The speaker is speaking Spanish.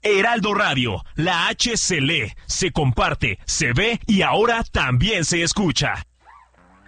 Heraldo Radio, la H se lee, se comparte, se ve y ahora también se escucha.